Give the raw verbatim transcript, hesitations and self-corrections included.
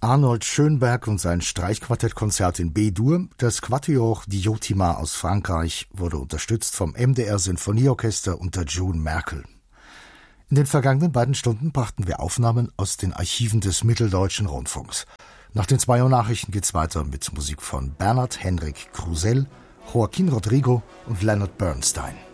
Arnold Schönberg und sein Streichquartettkonzert in B-Dur. Das Quatuor Diotima aus Frankreich wurde unterstützt vom M D R-Sinfonieorchester unter June Merkel. In den vergangenen beiden Stunden brachten wir Aufnahmen aus den Archiven des Mitteldeutschen Rundfunks. Nach den zwei Uhr Nachrichten geht's weiter mit Musik von Bernhard Henrik Krusell, Joaquin Rodrigo und Leonard Bernstein.